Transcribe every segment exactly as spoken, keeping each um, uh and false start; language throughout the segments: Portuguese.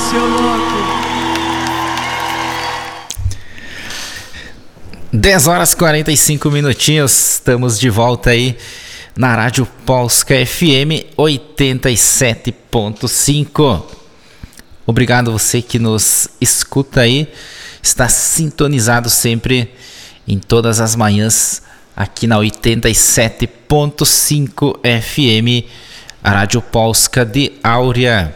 seu louco. dez horas e quarenta e cinco minutinhos, estamos de volta aí na Rádio Polska F M oitenta e sete ponto cinco. Obrigado você que nos escuta aí, está sintonizado sempre em todas as manhãs aqui na oitenta e sete ponto cinco F M, a Rádio Polska de Áurea.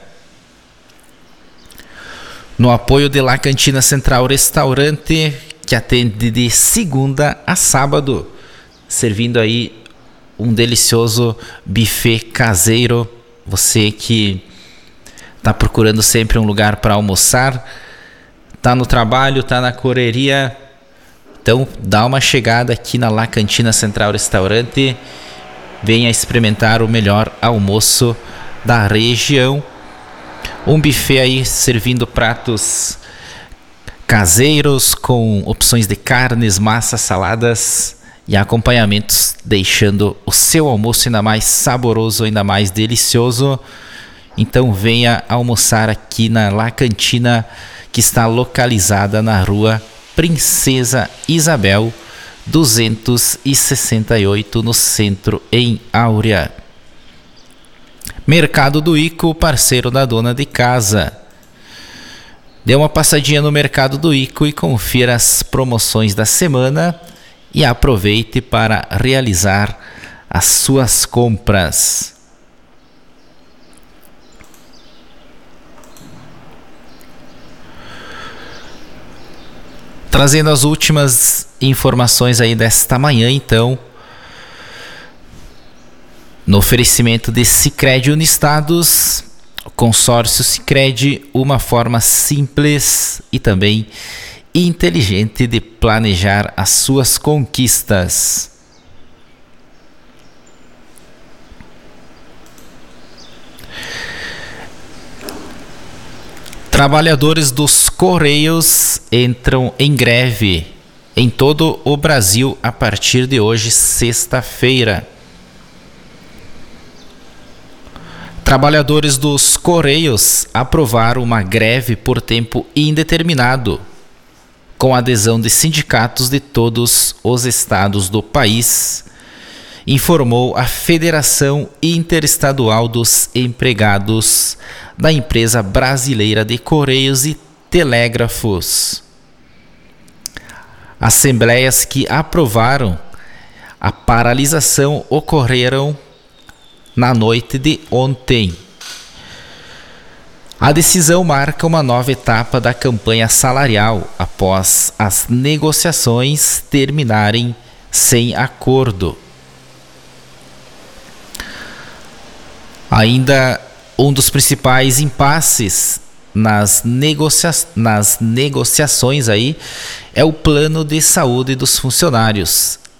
No apoio de La Cantina Central Restaurante, que atende de segunda a sábado, servindo aí um delicioso buffet caseiro. Você que está procurando sempre um lugar para almoçar, está no trabalho, está na correria, então dá uma chegada aqui na La Cantina Central Restaurante, venha experimentar o melhor almoço da região. Um buffet aí servindo pratos caseiros com opções de carnes, massas, saladas e acompanhamentos, deixando o seu almoço ainda mais saboroso, ainda mais delicioso. Então venha almoçar aqui na La Cantina, que está localizada na rua Princesa Isabel duzentos e sessenta e oito, no centro, em Áurea. Mercado do Ico, parceiro da dona de casa. Dê uma passadinha no Mercado do Ico e confira as promoções da semana e aproveite para realizar as suas compras. Trazendo as últimas informações aí desta manhã, então, no oferecimento de Sicredi Unistados, consórcio Sicredi, uma forma simples e também inteligente de planejar as suas conquistas. Trabalhadores dos Correios entram em greve em todo o Brasil a partir de hoje, sexta-feira. Trabalhadores dos Correios aprovaram uma greve por tempo indeterminado, com adesão de sindicatos de todos os estados do país, informou a Federação Interestadual dos Empregados da Empresa Brasileira de Correios e Telégrafos. Assembleias que aprovaram a paralisação ocorreram na noite de ontem. A decisão marca uma nova etapa da campanha salarial após as negociações terminarem sem acordo. Ainda um dos principais impasses nas, negocia- nas negociações aí é o plano de saúde dos funcionários.